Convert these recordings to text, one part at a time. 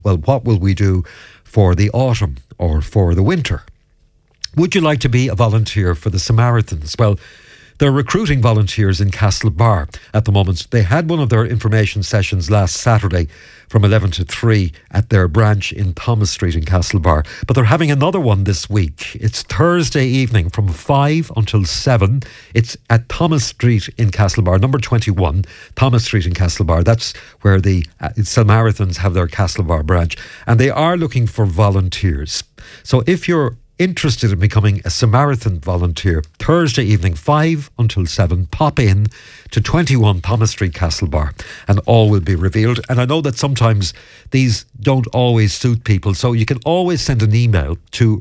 Well, what will we do for the autumn or for the winter? Would you like to be a volunteer for the Samaritans? Well, they're recruiting volunteers in Castlebar at the moment. They had one of their information sessions last Saturday from 11 to 3 at their branch in Thomas Street in Castlebar. But they're having another one this week. It's Thursday evening from 5 until 7. It's at Thomas Street in Castlebar, number 21, Thomas Street in Castlebar. That's where the Samaritans have their Castlebar branch. And they are looking for volunteers. So if you're interested in becoming a Samaritan volunteer, Thursday evening 5 until 7, pop in to 21 Thomas Street, Castlebar, and all will be revealed. And I know that sometimes these don't always suit people, so you can always send an email to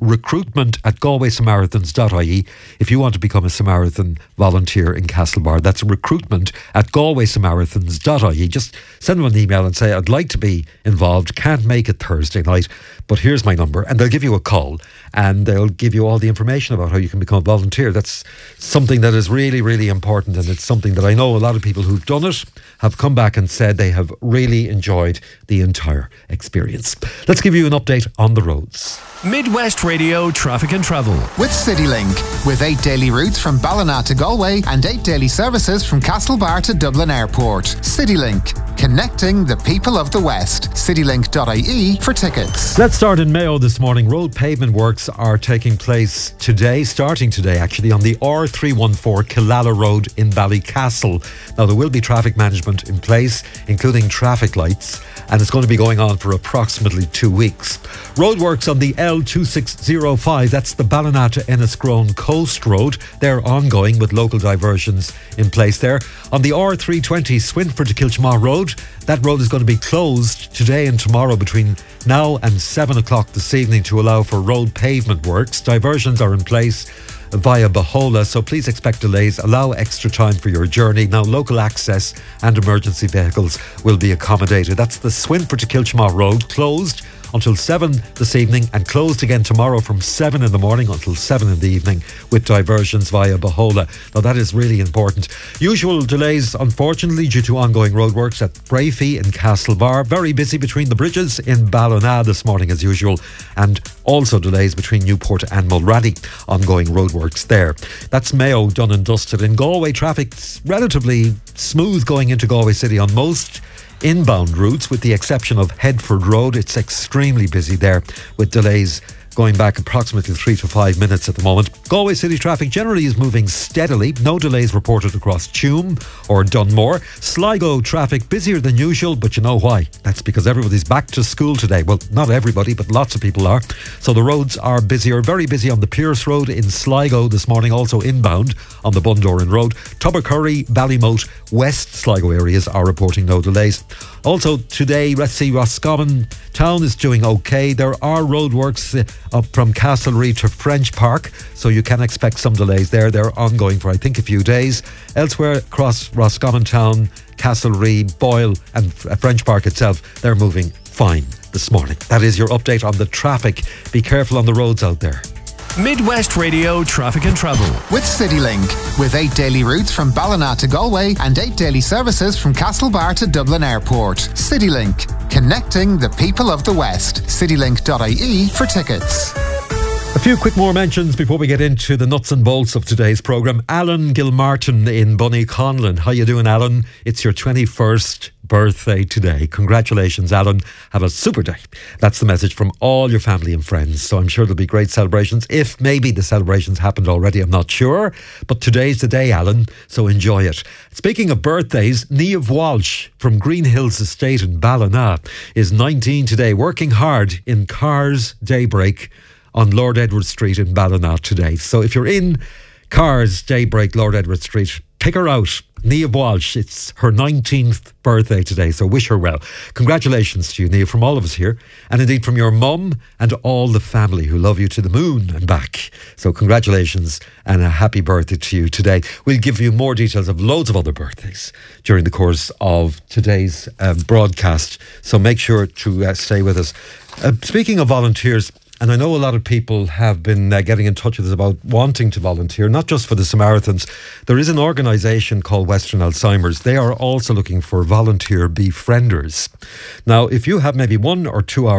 recruitment@galwaysamaritans.ie if you want to become a Samaritan volunteer in Castlebar. That's recruitment@galwaysamaritans.ie. Just send them an email and say, I'd like to be involved, can't make it Thursday night, but here's my number, and they'll give you a call and they'll give you all the information about how you can become a volunteer. That's something that is really, really important, and it's something that I know a lot of people who've done it have come back and said they have really enjoyed the entire experience. Let's give you an update on the roads. Midwest Radio Traffic and Travel with CityLink, with 8 daily routes from Ballina to Galway and 8 daily services from Castlebar to Dublin Airport. CityLink, connecting the people of the West. Citylink.ie for tickets. Let's start in Mayo this morning. Road pavement works are taking place today, starting today actually, on the R314 Killala Road in Ballycastle. Now there will be traffic management in place, including traffic lights, and it's going to be going on for approximately 2 weeks. Roadworks on the L2605, that's the Ballina to Enniscrone Coast Road. They're ongoing with local diversions in place there. On the R320 Swinford to Kilchmaw Road, that road is going to be closed today and tomorrow between now and 7 o'clock this evening to allow for road pavement works. Diversions are in place via Bahola, so please expect delays. Allow extra time for your journey. Now local access and emergency vehicles will be accommodated. That's the Swinford to Kilchmaw Road, closed until 7 this evening and closed again tomorrow from 7 in the morning until 7 in the evening with diversions via Bahola. Now that is really important. Usual delays, unfortunately, due to ongoing roadworks at Brafey in Castlebar. Very busy between the bridges in Ballina this morning as usual, and also delays between Newport and Mulrady. Ongoing roadworks there. That's Mayo done and dusted. In Galway, traffic's relatively smooth going into Galway City on most inbound routes, with the exception of Headford Road. It's extremely busy there with delays going back approximately 3 to 5 minutes at the moment. Galway City traffic generally is moving steadily. No delays reported across Tuam or Dunmore. Sligo traffic busier than usual, but you know why? That's because everybody's back to school today. Well, not everybody, but lots of people are. So the roads are busier. Very busy on the Pierce Road in Sligo this morning, also inbound on the Bundoran Road. Tubbercurry, Ballymote, West Sligo areas are reporting no delays. Also today, let's see, Roscommon Town is doing okay. There are roadworks up from Castlereagh to French Park, so you can expect some delays there. They're ongoing for, I think, a few days. Elsewhere across Roscommon Town, Castlereagh, Boyle and French Park itself, they're moving fine this morning. That is your update on the traffic. Be careful on the roads out there. Midwest Radio Traffic and Travel with CityLink, with 8 daily routes from Ballina to Galway and 8 daily services from Castlebar to Dublin Airport. CityLink, connecting the people of the West. Citylink.ie for tickets. A few quick more mentions before we get into the nuts and bolts of today's programme. Alan Gilmartin in Bunnyconlon. How you doing, Alan? It's your 21st birthday today. Congratulations, Alan. Have a super day. That's the message from all your family and friends. So I'm sure there'll be great celebrations. If maybe the celebrations happened already, I'm not sure. But today's the day, Alan, so enjoy it. Speaking of birthdays, Niamh Walsh from Green Hills Estate in Ballina is 19 today, working hard in Cars Daybreak on Lord Edward Street in Ballina today. So if you're in Cars Daybreak, Lord Edward Street, pick her out. Niamh Walsh, it's her 19th birthday today, so wish her well. Congratulations to you, Niamh, from all of us here, and indeed from your mum and all the family who love you to the moon and back. So congratulations and a happy birthday to you today. We'll give you more details of loads of other birthdays during the course of today's broadcast, so make sure to stay with us. Speaking of volunteers, And I know a lot of people have been getting in touch with us about wanting to volunteer, not just for the Samaritans. There is an organisation called Western Alzheimer's. They are also looking for volunteer befrienders. Now, if you have maybe 1 or 2 hours